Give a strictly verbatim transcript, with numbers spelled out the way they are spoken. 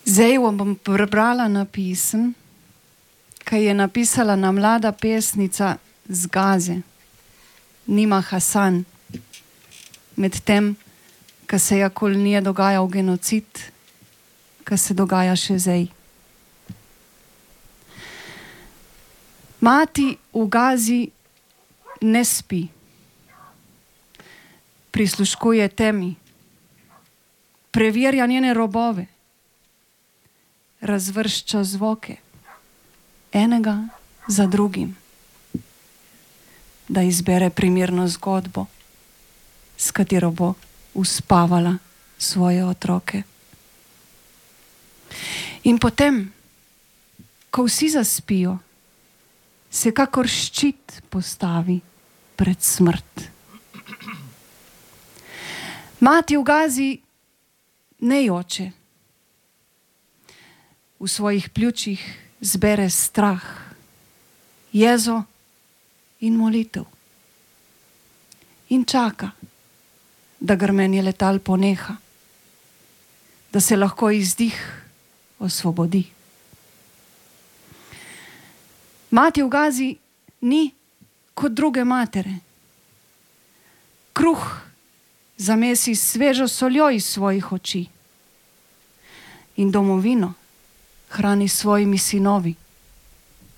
Zdaj vam bom prebrala napisem, ki je napisala na mlada pesnica z Gaze, Nima Hasan, med tem, ko se je okoli nje dogajal genocid, ko se dogaja še zdaj. Mati v Gazi ne spi, prisluškuje temi, preverja njene robove, razvršča zvoke, enega za drugim, da izbere primerno zgodbo, s katero bo uspavala svoje otroke. In potem, ko vsi zaspijo, se kakor ščit postavi pred smrt. Mati v Gazi ne joče, v svojih pljučih zbere strah, jezo in molitev. In čaka, da grmenje letal poneha, da se lahko izdih osvobodi. Mati v Gazi ni kot druge matere. Kruh zamesi svežo soljo iz svojih oči in domovino hrani s svojimi sinovi.